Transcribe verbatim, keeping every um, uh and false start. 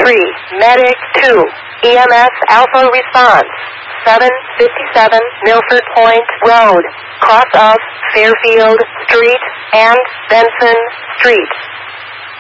three, Medic two, E M S Alpha response, seven fifty-seven Milford Point Road, cross of Fairfield Street and Benson Street.